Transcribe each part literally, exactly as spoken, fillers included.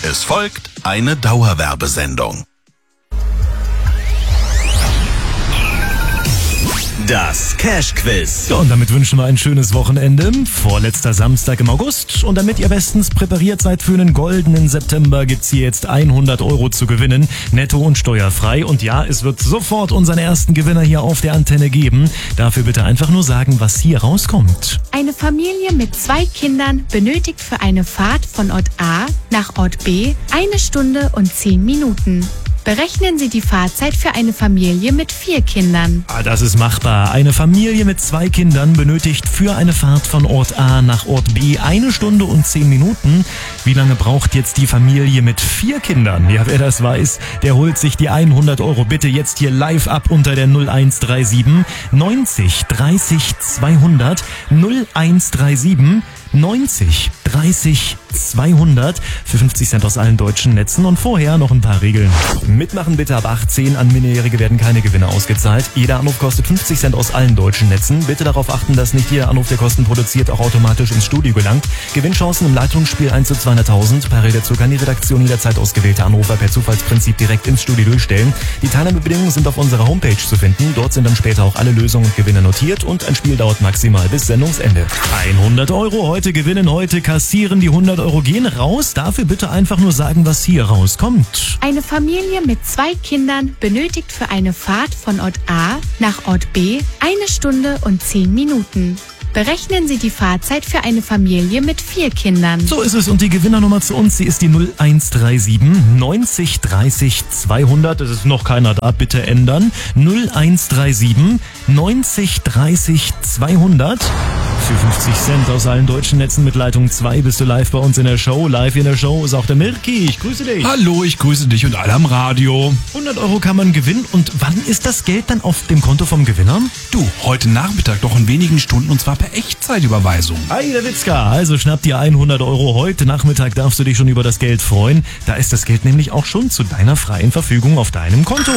Es folgt eine Dauerwerbesendung. Das Cash-Quiz. Ja, und damit wünschen wir ein schönes Wochenende. Vorletzter Samstag im August. Und damit ihr bestens präpariert seid für einen goldenen September, gibt's hier jetzt hundert Euro zu gewinnen. Netto und steuerfrei. Und ja, es wird sofort unseren ersten Gewinner hier auf der Antenne geben. Dafür bitte einfach nur sagen, was hier rauskommt. Eine Familie mit zwei Kindern benötigt für eine Fahrt von Ort A nach Ort B eine Stunde und zehn Minuten. Berechnen Sie die Fahrzeit für eine Familie mit vier Kindern. Ah, das ist machbar. Eine Familie mit zwei Kindern benötigt für eine Fahrt von Ort A nach Ort B eine Stunde und zehn Minuten. Wie lange braucht jetzt die Familie mit vier Kindern? Ja, wer das weiß, der holt sich die hundert Euro bitte jetzt hier live ab unter der null eins drei sieben neunzig dreißig zweihundert null eins drei sieben neunzig dreißig zweihundert für fünfzig Cent aus allen deutschen Netzen. Und vorher noch ein paar Regeln. Mitmachen bitte ab achtzehn. An Minderjährige werden keine Gewinne ausgezahlt. Jeder Anruf kostet fünfzig Cent aus allen deutschen Netzen. Bitte darauf achten, dass nicht jeder Anruf, der Kosten produziert, auch automatisch ins Studio gelangt. Gewinnchancen im Leitungsspiel eins zu zweihunderttausend. Parallel dazu kann die Redaktion jederzeit ausgewählte Anrufer per Zufallsprinzip direkt ins Studio durchstellen. Die Teilnahmebedingungen sind auf unserer Homepage zu finden. Dort sind dann später auch alle Lösungen und Gewinne notiert. Und ein Spiel dauert maximal bis Sendungsende. hundert Euro heute gewinnen, heute kassieren. Die hundert Euro gehen raus. Dafür bitte einfach nur sagen, was hier rauskommt. Eine Familie mit zwei Kindern benötigt für eine Fahrt von Ort A nach Ort B eine Stunde und zehn Minuten. Berechnen Sie die Fahrzeit für eine Familie mit vier Kindern. So ist es. Und die Gewinnernummer zu uns, sie ist die null eins drei sieben neunzig dreißig zweihundert. Es ist noch keiner da, bitte ändern. null eins drei sieben neunzig dreißig zweihundert. Für fünfzig Cent aus allen deutschen Netzen mit Leitung zwei bist du live bei uns in der Show. Live in der Show ist auch der Mirki. Ich grüße dich. Hallo, ich grüße dich und alle am Radio. hundert Euro kann man gewinnen. Und wann ist das Geld dann auf dem Konto vom Gewinner? Du, heute Nachmittag, doch in wenigen Stunden, und zwar per Echtzeitüberweisung. Hi, der Witzka. Also schnapp dir hundert Euro. Heute Nachmittag darfst du dich schon über das Geld freuen. Da ist das Geld nämlich auch schon zu deiner freien Verfügung auf deinem Konto.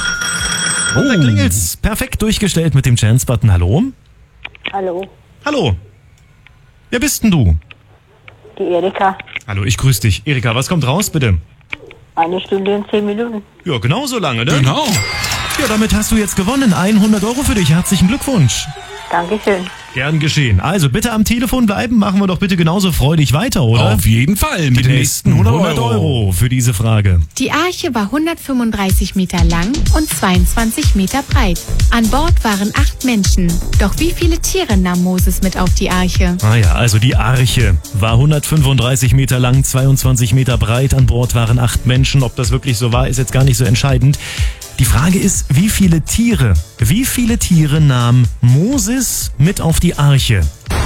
Oh. Und da klingelt's. Perfekt durchgestellt mit dem Chance-Button. Hallo? Hallo, Hallo. Wer bist denn du? die Erika. Hallo, ich grüße dich. Erika, was kommt raus, bitte? Eine Stunde und zehn Minuten. Ja, genau so lange, ne? Genau. Ja, damit hast du jetzt gewonnen. hundert Euro für dich. Herzlichen Glückwunsch. Dankeschön. Gern geschehen. Also bitte am Telefon bleiben. Machen wir doch bitte genauso freudig weiter, oder? Auf jeden Fall. Mit Die den nächsten nächsten hundert hundert Euro. Euro für diese Frage. Die Arche war hundertfünfunddreißig Meter lang und zweiundzwanzig Meter breit. An Bord waren acht Menschen. Doch wie viele Tiere nahm Moses mit auf die Arche? Ah ja, also die Arche war hundertfünfunddreißig Meter lang, zweiundzwanzig Meter breit. An Bord waren acht Menschen. Ob das wirklich so war, ist jetzt gar nicht so entscheidend. Die Frage ist, wie viele Tiere, wie viele Tiere nahm Moses mit auf die Arche?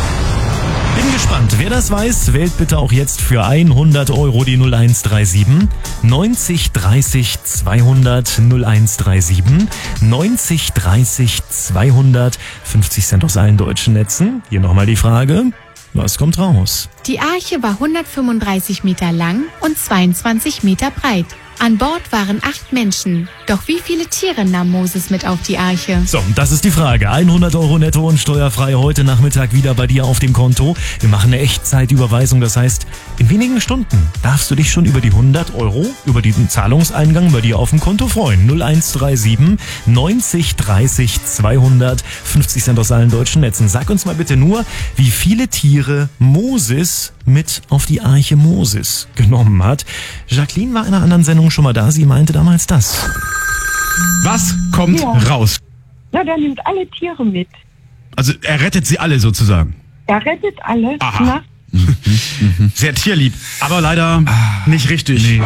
Bin gespannt. Wer das weiß, wählt bitte auch jetzt für hundert Euro die null eins drei sieben neunzig dreißig zweihundert null eins drei sieben neunzig dreißig zweihundert. fünfzig Cent aus allen deutschen Netzen. Hier nochmal die Frage. Was kommt raus? Die Arche war hundertfünfunddreißig Meter lang und zweiundzwanzig Meter breit. An Bord waren acht Menschen. Doch wie viele Tiere nahm Moses mit auf die Arche? So, das ist die Frage. hundert Euro netto und steuerfrei heute Nachmittag wieder bei dir auf dem Konto. Wir machen eine Echtzeitüberweisung. Das heißt, in wenigen Stunden darfst du dich schon über die hundert Euro, über diesen Zahlungseingang bei dir auf dem Konto freuen. null eins drei sieben neunzig dreißig zweihundert. fünfzig Cent aus allen deutschen Netzen. Sag uns mal bitte nur, wie viele Tiere Moses mit auf die Arche Moses genommen hat. Jacqueline war in einer anderen Sendung schon mal da. Sie meinte damals das. Was kommt Ja. raus? Ja, der nimmt alle Tiere mit. Also er rettet sie alle sozusagen. Er rettet alle. Aha. Na, Sehr tierlieb, aber leider nicht richtig.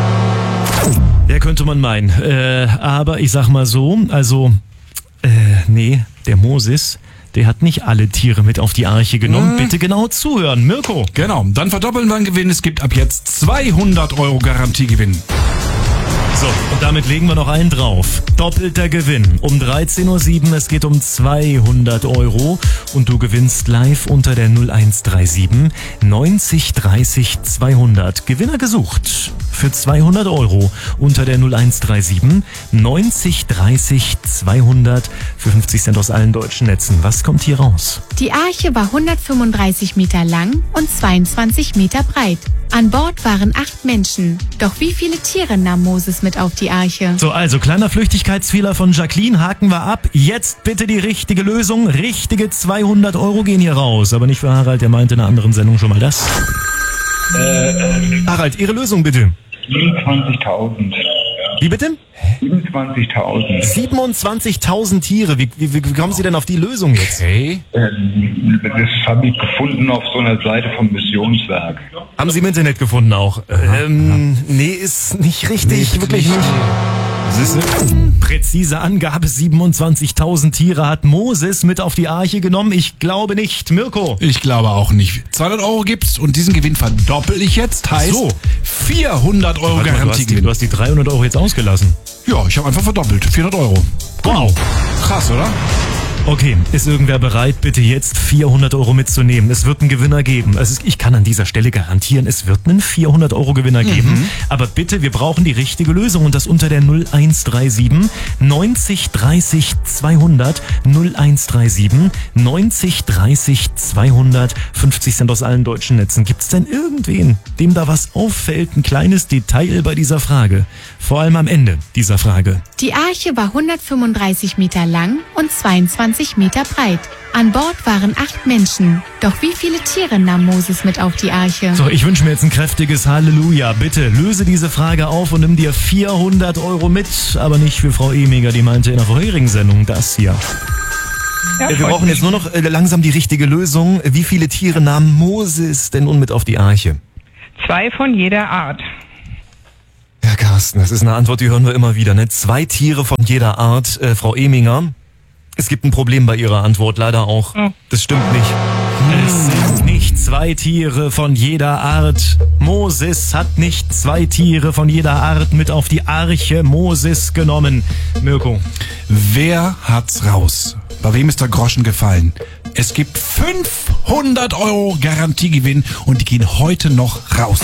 Ja, könnte man meinen. Äh, aber ich sag mal so, also, äh, nee, der Moses, der hat nicht alle Tiere mit auf die Arche genommen. Hm. Bitte genau zuhören, Mirko. Genau, dann verdoppeln wir den Gewinn. Es gibt ab jetzt zweihundert Euro Garantiegewinn. So, und damit legen wir noch einen drauf. Doppelter Gewinn um dreizehn Uhr sieben. Es geht um zweihundert Euro und du gewinnst live unter der null eins drei sieben neunzig dreißig zweihundert. Gewinner gesucht für zweihundert Euro unter der null eins drei sieben neunzig dreißig zweihundert für fünfzig Cent aus allen deutschen Netzen. Was kommt hier raus? Die Arche war hundertfünfunddreißig Meter lang und zweiundzwanzig Meter breit. An Bord waren acht Menschen. Doch wie viele Tiere nahm Moses mit auf die Arche? So, also kleiner Flüchtigkeitsfehler von Jacqueline, haken wir ab. Jetzt bitte die richtige Lösung. Richtige zweihundert Euro gehen hier raus. Aber nicht für Harald, der meinte in einer anderen Sendung schon mal das. Äh, Harald, Ihre Lösung bitte. siebenundzwanzigtausend. Wie bitte? siebenundzwanzigtausend. siebenundzwanzigtausend Tiere. Wie, wie, wie kommen Sie denn auf die Lösung jetzt? Okay. Ähm, das habe ich gefunden auf so einer Seite vom Missionswerk. Haben Sie im Internet gefunden auch? Ähm, nee, ist nicht richtig, Nicht wirklich richtig. nicht. Das ist eine präzise Angabe. siebenundzwanzigtausend Tiere hat Moses mit auf die Arche genommen. Ich glaube nicht. Mirko? Ich glaube auch nicht. zweihundert Euro gibt's und diesen Gewinn verdoppel ich jetzt. Heißt So. vierhundert Euro Warte mal, du, hast die, Garantiegewinn. du hast die dreihundert Euro jetzt ausgelassen. Ja, ich habe einfach verdoppelt. vierhundert Euro. Wow. Krass, oder? Okay, ist irgendwer bereit, bitte jetzt vierhundert Euro mitzunehmen? Es wird einen Gewinner geben. Also ich kann an dieser Stelle garantieren, es wird einen vierhundert Euro Gewinner geben. Aber bitte, wir brauchen die richtige Lösung und das unter der null eins drei sieben neunzig dreißig zweihundert null eins drei sieben neunzig dreißig zweihundert fünfzig Cent aus allen deutschen Netzen. Gibt's denn irgendwen, dem da was auffällt? Ein kleines Detail bei dieser Frage. Vor allem am Ende dieser Frage. Die Arche war hundertfünfunddreißig Meter lang und zweiundzwanzig Meter breit. An Bord waren acht Menschen. Doch wie viele Tiere nahm Moses mit auf die Arche? So, ich wünsche mir jetzt ein kräftiges Halleluja. Bitte löse diese Frage auf und nimm dir vierhundert Euro mit. Aber nicht für Frau Emiger, die meinte in der vorherigen Sendung das hier. Ja, Wir brauchen jetzt nur noch äh, langsam die richtige Lösung. Wie viele Tiere nahm Moses denn nun mit auf die Arche? zwei von jeder Art. Ja, Carsten, das ist eine Antwort, die hören wir immer wieder. Ne? Zwei Tiere von jeder Art. Äh, Frau Emiger, es gibt ein Problem bei Ihrer Antwort, leider auch. Oh. Das stimmt nicht. Es sind nicht zwei Tiere von jeder Art. Moses hat nicht zwei Tiere von jeder Art mit auf die Arche Moses genommen. Mirko. Wer hat's raus? Bei wem ist der Groschen gefallen? Es gibt fünfhundert Euro Garantiegewinn und die gehen heute noch raus.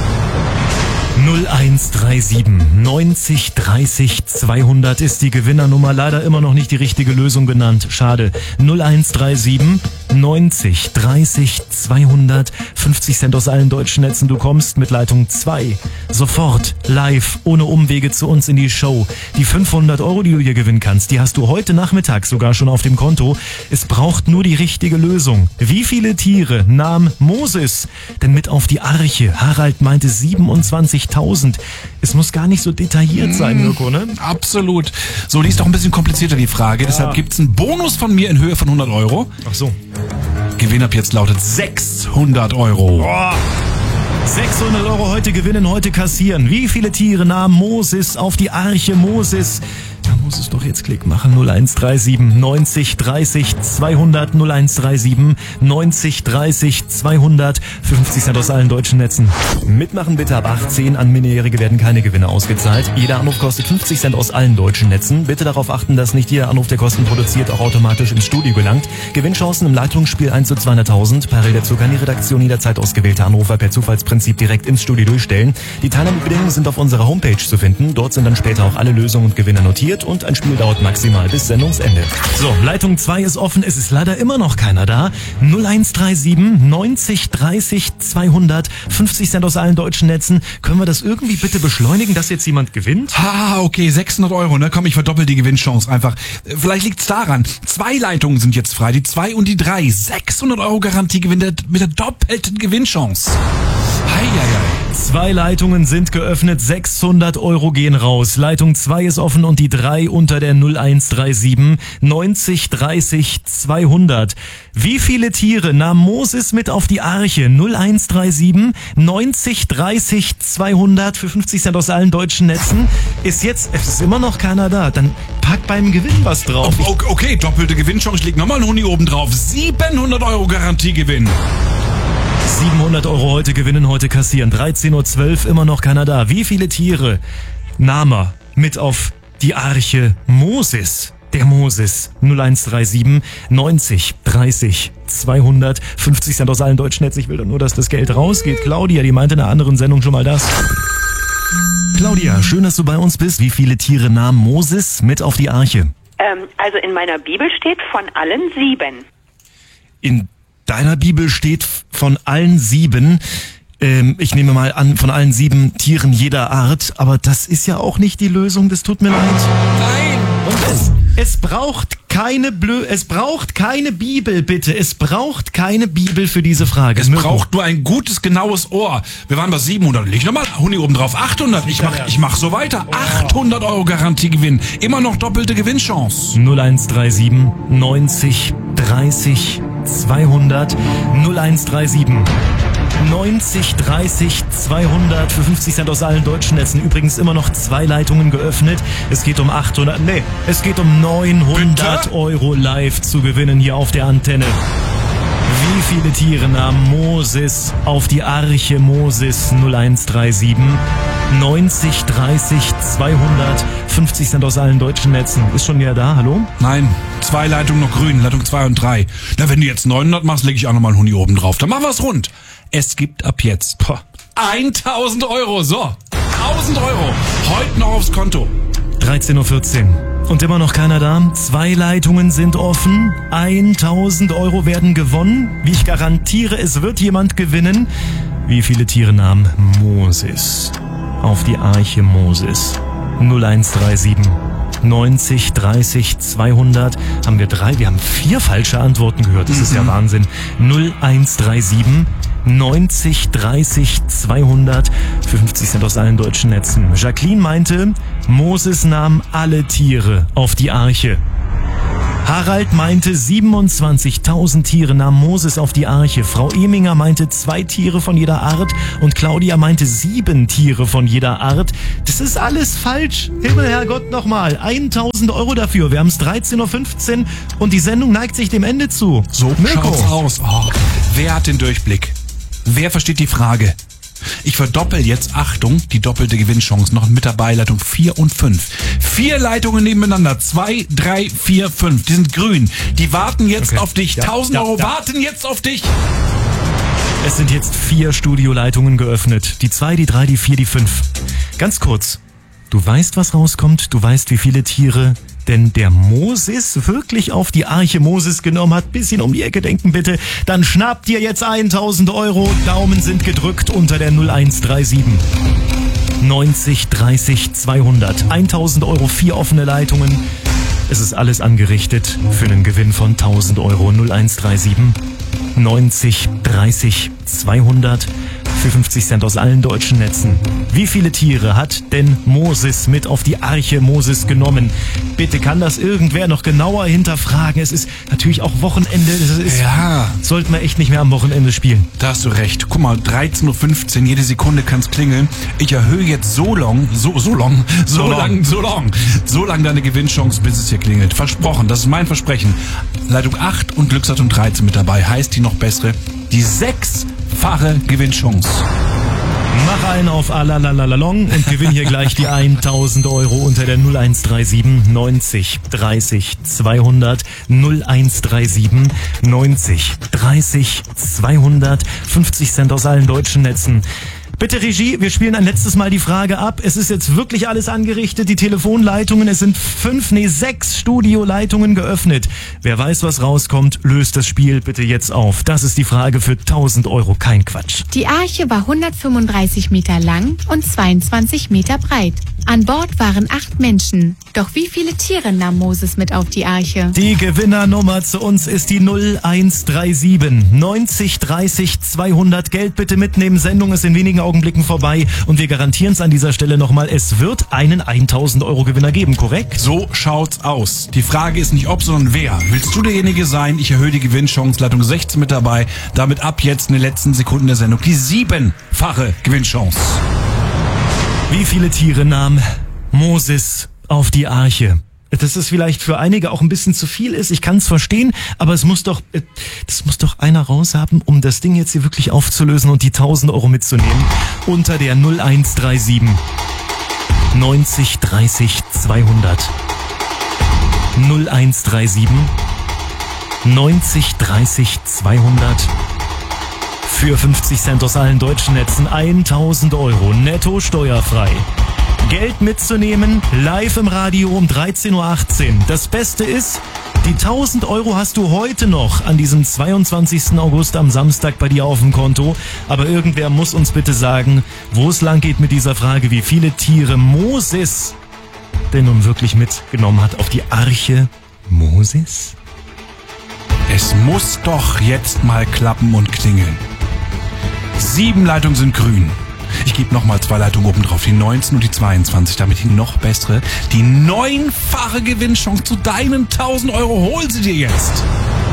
null eins drei sieben neunzig dreißig zweihundert ist die Gewinnernummer. Leider immer noch nicht die richtige Lösung genannt. Schade. null eins drei sieben neunzig dreißig zweihundert fünfzig Cent aus allen deutschen Netzen. Du kommst mit Leitung zwei sofort live ohne Umwege zu uns in die Show. Die fünfhundert Euro, die du hier gewinnen kannst, die hast du heute Nachmittag sogar schon auf dem Konto. Es braucht nur die richtige Lösung. Wie viele Tiere nahm Moses denn mit auf die Arche? Harald meinte siebenundzwanzigtausend. Es muss gar nicht so detailliert sein, Mirko, ne? Absolut. So, die ist doch ein bisschen komplizierter, die Frage. Deshalb gibt's einen Bonus von mir in Höhe von hundert Euro. Ach so. Gewinn ab jetzt lautet sechshundert Euro. Boah. sechshundert Euro heute gewinnen, heute kassieren. Wie viele Tiere nahm Moses auf die Arche Moses? Da muss es doch jetzt Klick machen. null eins drei sieben neunzig dreißig zweihundert null eins drei sieben neunzig dreißig zweihundert für fünfzig Cent aus allen deutschen Netzen. Mitmachen bitte ab achtzehn. An Minderjährige werden keine Gewinne ausgezahlt. Jeder Anruf kostet fünfzig Cent aus allen deutschen Netzen. Bitte darauf achten, dass nicht jeder Anruf, der Kosten produziert, auch automatisch ins Studio gelangt. Gewinnchancen im Leitungsspiel eins zu zweihunderttausend. Parallel dazu kann die Redaktion jederzeit ausgewählte Anrufer per Zufallsprinzip direkt ins Studio durchstellen. Die Teilnahmebedingungen sind auf unserer Homepage zu finden. Dort sind dann später auch alle Lösungen und Gewinner notiert und ein Spiel dauert maximal bis Sendungsende. So, Leitung zwei ist offen. Es ist leider immer noch keiner da. null eins drei sieben neunzig dreißig zweihundert fünfzig Cent aus allen deutschen Netzen. Können wir das irgendwie bitte beschleunigen, dass jetzt jemand gewinnt? Ah, okay, sechshundert Euro, ne? Komm, ich verdoppel die Gewinnchance einfach. Vielleicht liegt's daran. Zwei Leitungen sind jetzt frei, die zwei und die drei. sechshundert Euro Garantiegewinn mit der doppelten Gewinnchance. Heieiei. Zwei Leitungen sind geöffnet, sechshundert Euro gehen raus. Leitung zwei ist offen und die drei unter der null eins drei sieben neunzig dreißig zweihundert. Wie viele Tiere nahm Moses mit auf die Arche? null eins drei sieben neunzig dreißig zweihundert für fünfzig Cent aus allen deutschen Netzen. Ist jetzt, es ist immer noch keiner da. Dann pack beim Gewinn was drauf. Oh, okay, doppelte Gewinnchance. Ich leg nochmal einen Huni oben drauf. siebenhundert Euro Garantiegewinn. siebenhundert Euro heute gewinnen, heute kassieren. dreizehn Uhr zwölf, immer noch keiner da. Wie viele Tiere Name mit auf die Arche Moses. Der Moses. null eins drei sieben neunzig dreißig zweihundert. fünfzig Cent aus allen deutschen Netzen. Ich will doch nur, dass das Geld rausgeht. Claudia, die meinte in einer anderen Sendung schon mal das. Claudia, schön, dass du bei uns bist. Wie viele Tiere nahm Moses mit auf die Arche? Ähm, also in meiner Bibel steht von allen sieben. In deiner Bibel steht von allen sieben, ähm, ich nehme mal an, von allen sieben Tieren jeder Art, aber das ist ja auch nicht die Lösung, das tut mir leid. Nein! Und es, es braucht keine Blö, es braucht keine Bibel, bitte. Es braucht keine Bibel für diese Frage. Es Mirko. braucht nur ein gutes, genaues Ohr. Wir waren bei siebenhundert. Leg nochmal Huni oben drauf. achthundert. Ich mach, ich mach so weiter. achthundert Euro Garantiegewinn. Immer noch doppelte Gewinnchance. null eins drei sieben neunzig dreißig zweihundert. null eins drei sieben neunzig dreißig zweihundert für fünfzig Cent aus allen deutschen Netzen. Übrigens immer noch zwei Leitungen geöffnet. Es geht um achthundert, nee, es geht um neunhundert Bitte? Euro live zu gewinnen hier auf der Antenne. Wie viele Tiere nahm Moses auf die Arche Moses? null eins drei sieben neunzig dreißig zweihundert. fünfzig Cent aus allen deutschen Netzen. Ist schon wieder da, hallo? Nein, zwei Leitungen noch grün, Leitung zwei und drei. Na, wenn du jetzt neunhundert machst, lege ich auch nochmal einen Huni oben drauf. Dann machen wir's rund. Es gibt ab jetzt boah, tausend Euro. So, tausend Euro. Heute noch aufs Konto. dreizehn Uhr vierzehn. Und immer noch keiner da. Zwei Leitungen sind offen. tausend Euro werden gewonnen. Wie ich garantiere, es wird jemand gewinnen. Wie viele Tiere nahm Moses auf die Arche Moses? null eins drei sieben neunzig dreißig zweihundert. Haben wir drei, wir haben vier falsche Antworten gehört. Das ist ja Wahnsinn. null eins drei sieben neunzig dreißig zweihundert für fünfzig Cent aus allen deutschen Netzen. Jacqueline meinte, Moses nahm alle Tiere auf die Arche. Harald meinte, siebenundzwanzigtausend Tiere nahm Moses auf die Arche. Frau Eminger meinte, zwei Tiere von jeder Art. Und Claudia meinte, sieben Tiere von jeder Art. Das ist alles falsch. Himmel, Herrgott, nochmal. tausend Euro dafür. Wir haben es dreizehn Uhr fünfzehn und die Sendung neigt sich dem Ende zu. So schaut's aus. Oh, wer hat den Durchblick? Wer versteht die Frage? Ich verdoppel jetzt, Achtung, die doppelte Gewinnchance. Noch mit dabei, Leitung vier und fünf. Vier Leitungen nebeneinander. zwei, drei, vier, fünf. Die sind grün. Die warten jetzt Okay. auf dich. Ja, tausend ja, Euro ja. warten jetzt auf dich. Es sind jetzt vier Studioleitungen geöffnet. Die zwei, die drei, die vier, die fünf. Ganz kurz. Du weißt, was rauskommt. Du weißt, wie viele Tiere denn der Moses wirklich auf die Arche Moses genommen hat. Bisschen um die Ecke denken bitte. Dann schnappt dir jetzt tausend Euro. Daumen sind gedrückt unter der null eins drei sieben neunzig dreißig zweihundert. tausend Euro, vier offene Leitungen. Es ist alles angerichtet für einen Gewinn von tausend Euro. null eins drei sieben neunzig dreißig zweihundert für fünfzig Cent aus allen deutschen Netzen. Wie viele Tiere hat denn Moses mit auf die Arche Moses genommen? Bitte kann das irgendwer noch genauer hinterfragen. Es ist natürlich auch Wochenende. Das ist, Ja. sollten wir echt nicht mehr am Wochenende spielen. Da hast du recht. Guck mal, dreizehn Uhr fünfzehn, jede Sekunde kann's klingeln. Ich erhöhe jetzt so long, so, so long, so, So long. lang, so long, so lang deine Gewinnchance, bis es hier klingelt. Versprochen, das ist mein Versprechen. Leitung acht und Glücksleitung dreizehn mit dabei. Heißt die noch bessere, die sechsfache Gewinnchance. Mach einen auf Alalalalong und gewinn hier gleich die tausend Euro unter der null eins drei sieben neunzig dreißig zweihundert. null eins drei sieben neunzig dreißig zweihundert. fünfzig Cent aus allen deutschen Netzen. Bitte Regie, wir spielen ein letztes Mal die Frage ab. Es ist jetzt wirklich alles angerichtet, die Telefonleitungen, es sind fünf, nee sechs Studioleitungen geöffnet. Wer weiß, was rauskommt, löst das Spiel bitte jetzt auf. Das ist die Frage für tausend Euro, kein Quatsch. Die Arche war hundertfünfunddreißig Meter lang und zweiundzwanzig Meter breit. An Bord waren acht Menschen. Doch wie viele Tiere nahm Moses mit auf die Arche? Die Gewinnernummer zu uns ist die null eins drei sieben neunzig dreißig zweihundert. Geld bitte mitnehmen, Sendung ist in wenigen Augenblicken vorbei und wir garantieren es an dieser Stelle nochmal, es wird einen tausend Euro Gewinner geben, korrekt? So schaut's aus. Die Frage ist nicht ob, sondern wer. Willst du derjenige sein? Ich erhöhe die Gewinnchance, Leitung sechzehn mit dabei. Damit ab jetzt in den letzten Sekunden der Sendung die siebenfache Gewinnchance. Wie viele Tiere nahm Moses auf die Arche? Dass es vielleicht für einige auch ein bisschen zu viel ist, ich kann es verstehen, aber es muss doch, das muss doch einer raushaben, um das Ding jetzt hier wirklich aufzulösen und die tausend Euro mitzunehmen unter der null eins drei sieben neunzig dreißig zweihundert. null eins drei sieben neunzig dreißig zweihundert. Für fünfzig Cent aus allen deutschen Netzen tausend Euro netto steuerfrei. Geld mitzunehmen, live im Radio um dreizehn Uhr achtzehn. Das Beste ist, die tausend Euro hast du heute noch an diesem zweiundzwanzigsten August am Samstag bei dir auf dem Konto. Aber irgendwer muss uns bitte sagen, wo es lang geht mit dieser Frage, wie viele Tiere Moses denn nun wirklich mitgenommen hat auf die Arche Moses? Es muss doch jetzt mal klappen und klingeln. Sieben Leitungen sind grün. Ich gebe nochmal zwei Leitungen oben drauf, die neunzehn und die zweiundzwanzig, damit die noch bessere, die neunfache Gewinnchance zu deinen tausend Euro. Hol sie dir jetzt.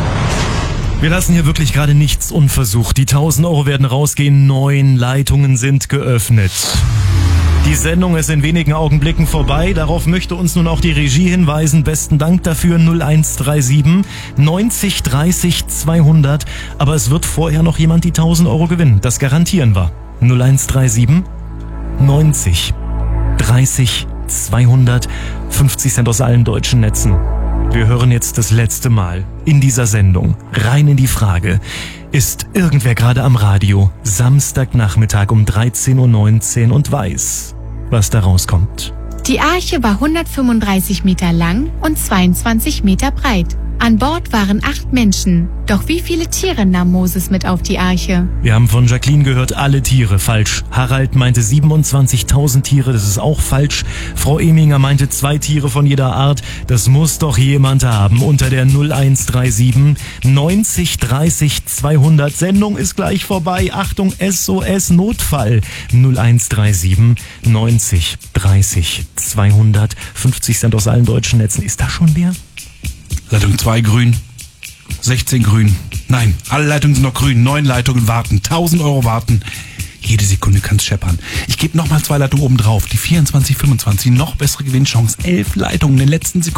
Wir lassen hier wirklich gerade nichts unversucht. Die tausend Euro werden rausgehen. Neun Leitungen sind geöffnet. Die Sendung ist in wenigen Augenblicken vorbei. Darauf möchte uns nun auch die Regie hinweisen. Besten Dank dafür. null eins drei sieben neunzig dreißig zweihundert. Aber es wird vorher noch jemand die tausend Euro gewinnen. Das garantieren wir. null eins drei sieben neunzig dreißig zweihundert. fünfzig Cent aus allen deutschen Netzen. Wir hören jetzt das letzte Mal in dieser Sendung rein in die Frage: Ist irgendwer gerade am Radio Samstagnachmittag um dreizehn Uhr neunzehn und weiß, was da rauskommt? Die Arche war hundertfünfunddreißig Meter lang und zweiundzwanzig Meter breit. An Bord waren acht Menschen. Doch wie viele Tiere nahm Moses mit auf die Arche? Wir haben von Jacqueline gehört, alle Tiere. Falsch. Harald meinte siebenundzwanzigtausend Tiere, das ist auch falsch. Frau Eminger meinte zwei Tiere von jeder Art. Das muss doch jemand haben. Unter der null eins drei sieben neunzig dreißig zweihundert. Sendung ist gleich vorbei. Achtung, S O S Notfall. null eins drei sieben neunzig dreißig zweihundert. fünfzig Cent aus allen deutschen Netzen. Ist da schon wer? Leitung zwei grün, sechzehn grün. Nein, alle Leitungen sind noch grün. Neun Leitungen warten, tausend Euro warten. Jede Sekunde kann's scheppern. Ich gebe nochmal zwei Leitungen oben drauf. Die vierundzwanzig fünfundzwanzig, noch bessere Gewinnchance. Elf Leitungen in den letzten Sekunden.